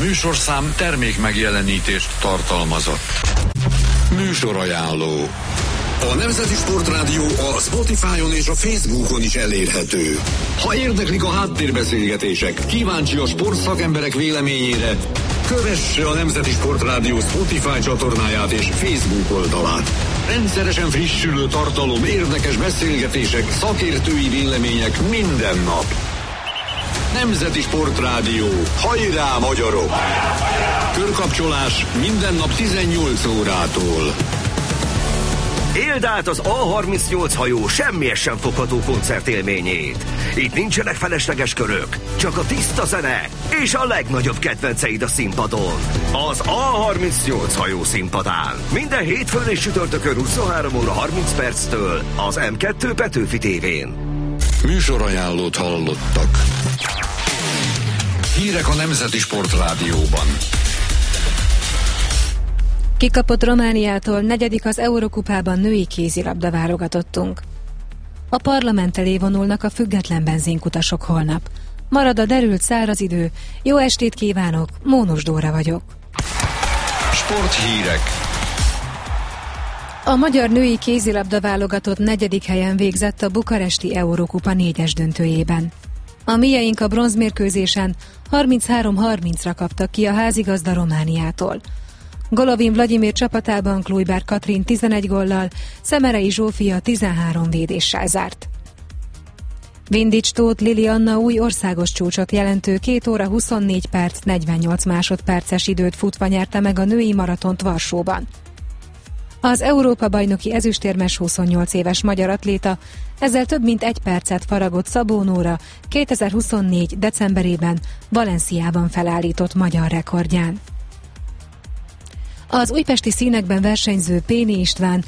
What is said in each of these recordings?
műsorszám termék megjelenítést tartalmazott. Műsorajánló. A Nemzeti Sportrádió a Spotify-on és a Facebookon is elérhető. Ha érdeklik a háttérbeszélgetések, kíváncsi a sportszakemberek véleményére, kövesse a Nemzeti Sportrádió Spotify csatornáját és Facebook oldalát. Rendszeresen frissülő tartalom, érdekes beszélgetések, szakértői vélemények minden nap. Nemzeti Sportrádió. Hajrá, magyarok! Körkapcsolás minden nap 18 órától. Éld át az A38 hajó semmihez sem fogható koncertélményét. Itt nincsenek felesleges körök, csak a tiszta zene és a legnagyobb kedvenceid a színpadon. Az A38 hajó színpadán. Minden hétfőn és csütörtökön 23 óra 30 perctől az M2 Petőfi tévén. Műsorajánlót hallottak. Hírek a Nemzeti Sportrádióban. Kikapott Romániától, negyedik az Eurokupában női kézilabda válogatottunk. A parlament elé vonulnak a független benzinkutasok holnap. Marad a derült száraz idő. Jó estét kívánok, Mónus Dóra vagyok. Sporthírek. A magyar női kézilabda válogatott negyedik helyen végzett a bukaresti Eurokupa 4-es döntőjében. A mieink a bronzmérkőzésen 33-30-ra kaptak ki a házigazda Romániától. Golovin Vladimir csapatában Klujbár Katrin 11 góllal, Szemerei Zsófia 13 védéssel zárt. Vindics Tóth Lili Anna új országos csúcsot jelentő 2 óra 24 perc 48 másodperces időt futva nyerte meg a női maratont Varsóban. Az Európa-bajnoki ezüstérmes 28 éves magyar atléta ezzel több mint 1 percet faragott Szabó Nóra 2024. decemberében Valenciában felállított magyar rekordján. Az újpesti színekben versenyző Péni István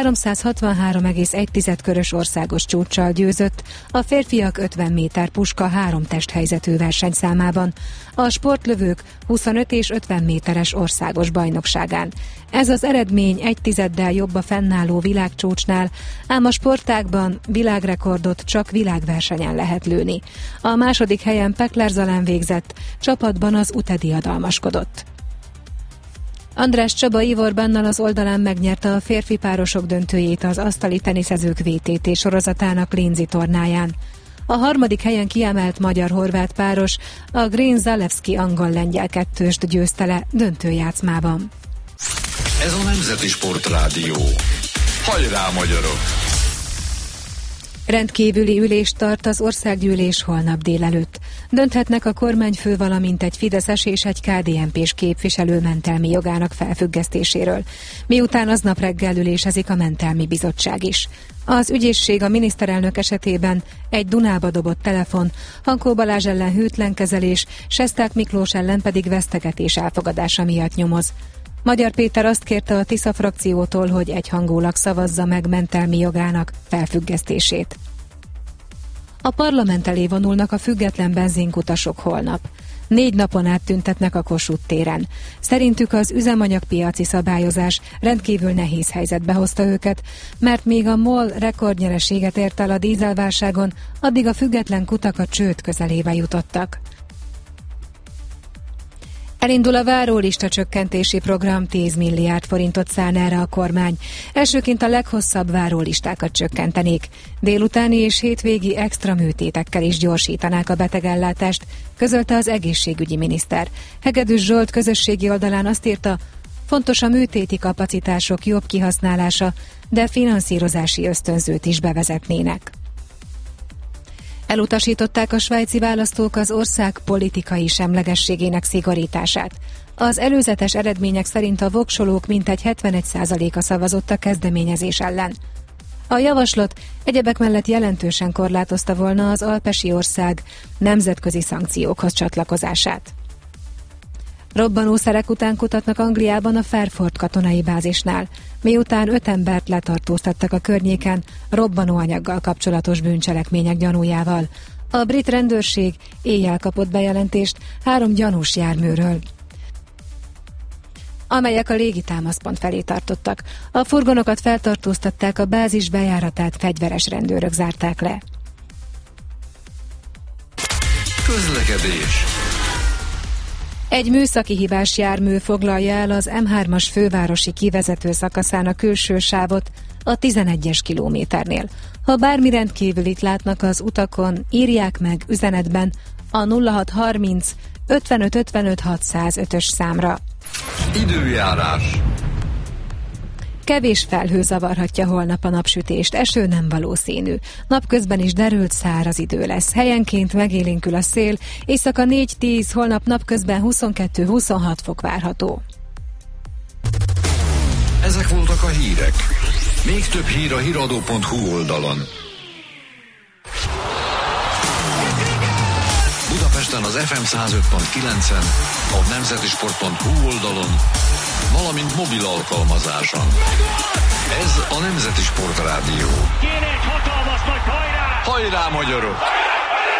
363,1 körös országos csúccsal győzött a férfiak 50 méter puska 3 testhelyzetű versenyszámában, a sportlövők 25 és 50 méteres országos bajnokságán. Ez az eredmény 1/10-del jobb a fennálló világcsúcsnál, ám a sportágban világrekordot csak világversenyen lehet lőni. A második helyen Pekler Zalán végzett, csapatban az UTE diadalmaskodott. András Csaba Ivor Bannal az oldalán megnyerte a férfi párosok döntőjét az asztali teniszezők VTT sorozatának Lindsay tornáján. A harmadik helyen kiemelt magyar-horvát páros a Green Zalewski angol-lengyel kettőst győzte le döntőjátszmában. Ez a Nemzeti Sportrádió. Hajrá, magyarok! Rendkívüli ülést tart az országgyűlés holnap délelőtt. Dönthetnek a kormányfő, valamint egy fideszes és egy KDNP-s képviselő mentelmi jogának felfüggesztéséről. Miután aznap reggel ülésezik a mentelmi bizottság is. Az ügyészség a miniszterelnök esetében egy Dunába dobott telefon, Hankó Balázs ellen hűtlen kezelés, Sesták Miklós ellen pedig vesztegetés elfogadása miatt nyomoz. Magyar Péter azt kérte a Tisza frakciótól, hogy egyhangúlag szavazza meg mentelmi jogának felfüggesztését. A parlament elé vonulnak a független benzinkutasok holnap. 4 napon át tüntetnek a Kossuth téren. Szerintük az üzemanyagpiaci szabályozás rendkívül nehéz helyzetbe hozta őket, mert míg a MOL rekordnyereséget ért el a dízelválságon, addig a független kutak a csőd közelébe jutottak. Elindul a várólista csökkentési program, 10 milliárd forintot szán erre a kormány. Elsőként a leghosszabb várólistákat csökkentenék. Délutáni és hétvégi extra műtétekkel is gyorsítanák a betegellátást, közölte az egészségügyi miniszter. Hegedűs Zsolt közösségi oldalán azt írta, fontos a műtéti kapacitások jobb kihasználása, de finanszírozási ösztönzőt is bevezetnének. Elutasították a svájci választók az ország politikai semlegességének szigorítását. Az előzetes eredmények szerint a voksolók mintegy 71%-a szavazott a kezdeményezés ellen. A javaslat egyebek mellett jelentősen korlátozta volna az alpesi ország nemzetközi szankciókhoz csatlakozását. Robbanószerek után kutatnak Angliában a Fairford katonai bázisnál, miután 5 embert letartóztattak a környéken robbanóanyaggal kapcsolatos bűncselekmények gyanújával. A brit rendőrség éjjel kapott bejelentést 3 gyanús járműről, amelyek a légitámaszpont felé tartottak. A furgonokat feltartóztatták, a bázis bejáratát fegyveres rendőrök zárták le. Közlekedés. Egy műszaki hibás jármű foglalja el az M3-as fővárosi kivezető szakaszán a külső sávot a 11-es kilométernél. Ha bármi rendkívülit látnak az utakon, írják meg üzenetben a 0630 55 55 605-ös számra. Időjárás. Kevés felhő zavarhatja holnap a napsütést, eső nem valószínű. Napközben is derült, száraz idő lesz. Helyenként megélénkül a szél, éjszaka 4-10, holnap napközben 22-26 fok várható. Ezek voltak a hírek. Még több hír a hiradó.hu oldalon. Budapesten az FM 105.9-en, a nemzetisport.hu oldalon, valamint mobil alkalmazáson. Ez a Nemzeti Sport Rádió. Kéne egy hatalmas nagy hajrá! Hajrá, magyarok!